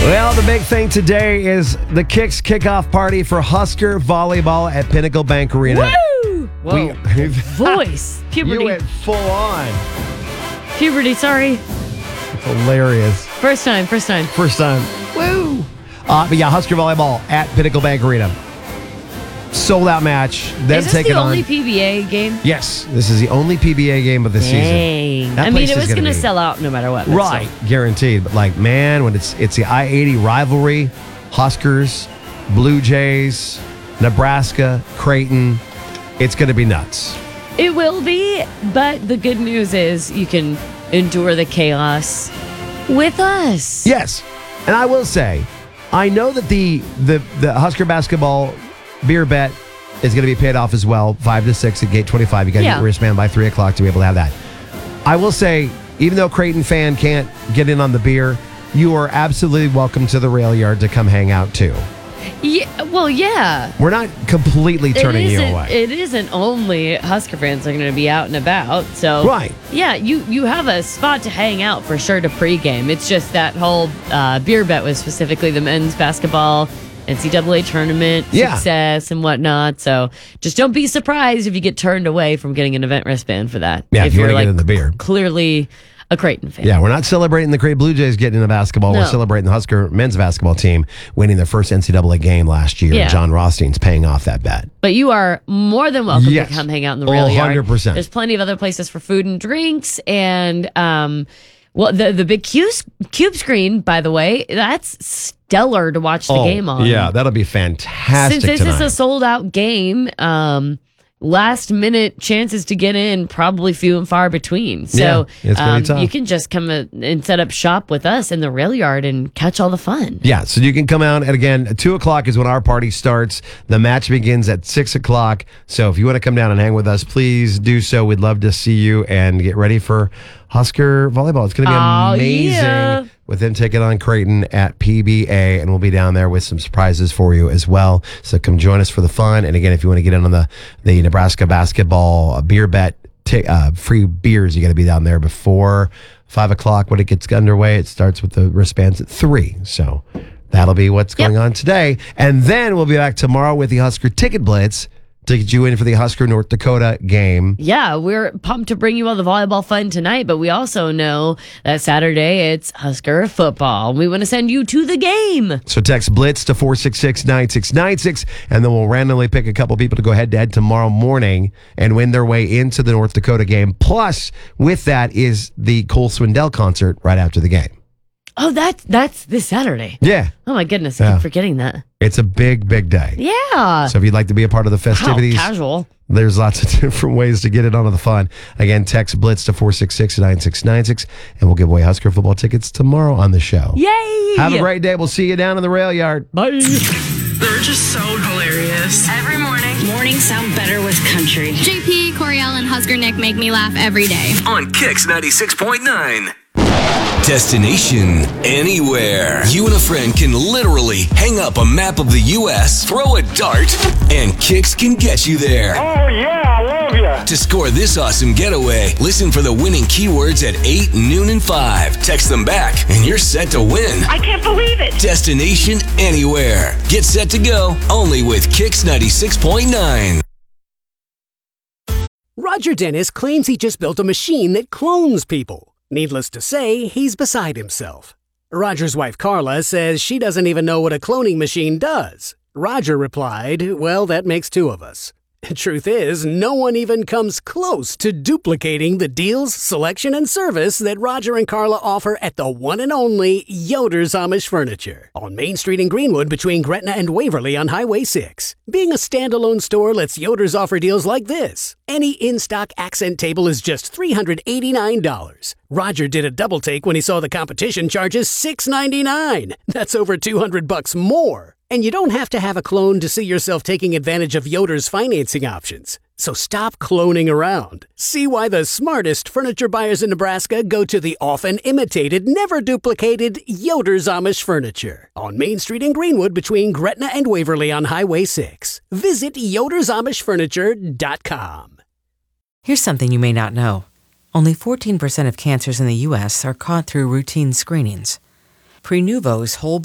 Well, the big thing today is the Kicks kickoff party for Husker volleyball at Pinnacle Bank Arena. Woo! Whoa. Voice. Puberty. You went full on. Puberty, sorry. It's hilarious. First time. First time. Woo! But yeah, Husker volleyball at Pinnacle Bank Arena. Sold out match. Then Is this the only PBA game? Yes, this is the only PBA game of the season. I mean, it was going to sell out no matter what. Right, guaranteed. But like, man, when it's the I-80 rivalry, Huskers, Blue Jays, Nebraska, Creighton, it's going to be nuts. It will be, but the good news is you can endure the chaos with us. Yes, and I will say, I know that the Husker basketball beer bet is going to be paid off as well, 5 to 6 at gate 25. You got to get your wristband by 3 o'clock to be able to have that. I will say, even though Creighton fan can't get in on the beer, you are absolutely welcome to the rail yard to come hang out too. Yeah, well, yeah. We're not completely turning you away. It isn't only Husker fans are going to be out and about. So, right. Yeah, you have a spot to hang out for sure to pregame. It's just that whole beer bet was specifically the men's basketball NCAA tournament success and whatnot. So just don't be surprised if you get turned away from getting an event wristband for that. Yeah, if you want to get in the beer. Clearly a Creighton fan. Yeah, we're not celebrating the Creighton Blue Jays getting into basketball. No. We're celebrating the Husker men's basketball team winning their first NCAA game last year. Yeah. John Rothstein's paying off that bet. But you are more than welcome to come hang out in the rail yard. 100%. There's plenty of other places for food and drinks. And well, the big cube screen, by the way, that's stellar to watch the game on. Yeah, that'll be fantastic. Since this is a sold out game, last minute chances to get in probably few and far between. So it's gonna be tough. You can just come and set up shop with us in the rail yard and catch all the fun. Yeah, so you can come out, and again, 2 o'clock is when our party starts. The match begins at 6 o'clock. So if you want to come down and hang with us, please do so. We'd love to see you and get ready for Husker volleyball. It's going to be amazing with them taking on Creighton at PBA, and we'll be down there with some surprises for you as well. So come join us for the fun. And again, if you want to get in on the Nebraska basketball beer bet, free beers, you got to be down there before 5 o'clock when it gets underway. It starts with the wristbands at 3. So that'll be what's going on today. And then we'll be back tomorrow with the Husker Ticket Blitz to get you in for the Husker North Dakota game. Yeah, we're pumped to bring you all the volleyball fun tonight, but we also know that Saturday it's Husker football. We want to send you to the game. So text Blitz to 466-9696, and then we'll randomly pick a couple people to go head-to-head tomorrow morning and win their way into the North Dakota game. Plus, with that is the Cole Swindell concert right after the game. Oh, that's this Saturday. Yeah. Oh, my goodness. I keep forgetting that. It's a big, big day. Yeah. So if you'd like to be a part of the festivities. How casual. There's lots of different ways to get it onto the fun. Again, text Blitz to 466-9696, and we'll give away Husker football tickets tomorrow on the show. Yay! Have a great day. We'll see you down in the rail yard. Bye. They're just so hilarious. Every morning. Mornings sound better with country. JP, Coriel, and Husker Nick make me laugh every day. On Kicks 96.9. Destination Anywhere. You and a friend can literally hang up a map of the U.S., throw a dart, and Kicks can get you there. Oh, yeah, I love you. To score this awesome getaway, listen for the winning keywords at 8, noon, and 5. Text them back, and you're set to win. I can't believe it. Destination Anywhere. Get set to go, only with Kicks 96.9. Roger Dennis claims he just built a machine that clones people. Needless to say, he's beside himself. Roger's wife Carla says she doesn't even know what a cloning machine does. Roger replied, "Well, that makes 2 of us." Truth is, no one even comes close to duplicating the deals, selection, and service that Roger and Carla offer at the one and only Yoder's Amish Furniture on Main Street in Greenwood between Gretna and Waverly on Highway 6. Being a standalone store lets Yoder's offer deals like this. Any in-stock accent table is just $389. Roger did a double take when he saw the competition charges $699. That's over $200 more. And you don't have to have a clone to see yourself taking advantage of Yoder's financing options. So stop cloning around. See why the smartest furniture buyers in Nebraska go to the often imitated, never duplicated Yoder's Amish Furniture on Main Street in Greenwood between Gretna and Waverly on Highway 6. Visit yodersamishfurniture.com. Here's something you may not know. Only 14% of cancers in the U.S. are caught through routine screenings. Prenuvo's whole